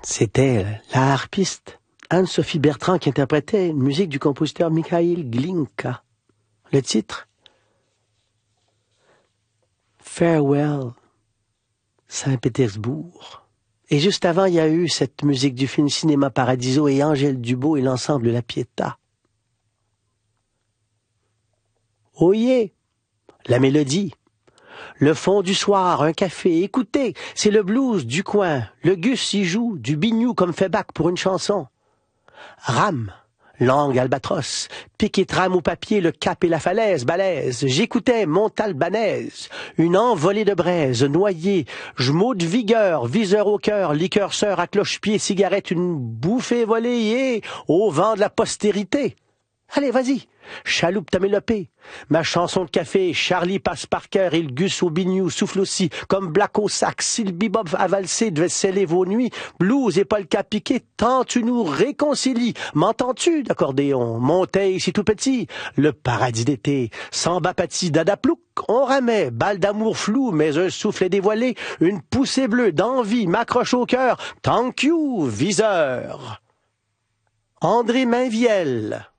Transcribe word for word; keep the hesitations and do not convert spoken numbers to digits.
C'était la harpiste Anne-Sophie Bertrand qui interprétait une musique du compositeur Mikhaïl Glinka. Le titre Farewell, Saint-Pétersbourg. Et juste avant, il y a eu cette musique du film Cinéma Paradiso et Angèle Dubois et l'ensemble de la Pietà. Oyez, la mélodie. Le fond du soir, un café, écoutez, c'est le blues du coin. Le Gus y joue, du bignou comme fait Bach pour une chanson. Rame, langue albatros, piquet trame au papier, le cap et la falaise, balèze. J'écoutais Montalbanaise, une envolée de braise, noyée, j'maux de vigueur, viseur au cœur, liqueur sœur à cloche-pied, cigarette, une bouffée volée, et au vent de la postérité. Allez, vas-y, chaloupe ta mélopée. Ma chanson de café, Charlie passe par cœur et le Gus au bignou souffle aussi, comme Black au sac, si le bebop a valsé devait sceller vos nuits, blues et polka piqué, tant tu nous réconcilies. M'entends-tu d'accordéon, Monteil si tout petit, le paradis d'été, samba pati dadaplouk, on ramait, balle d'amour flou, mais un soufflet dévoilé, une poussée bleue d'envie m'accroche au cœur, thank you, viseur. André Mainvielle.